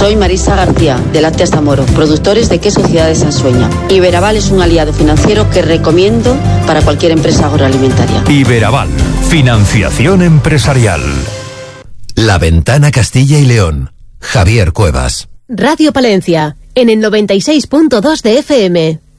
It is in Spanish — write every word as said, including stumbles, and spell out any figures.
Soy Marisa García, de Lácteas Zamoro, productores de queso Ciudad de Sansueña. Iberaval es un aliado financiero que recomiendo para cualquier empresa agroalimentaria. Iberaval, financiación empresarial. La Ventana Castilla y León. Javier Cuevas. Radio Palencia, en el noventa y seis punto dos de F M.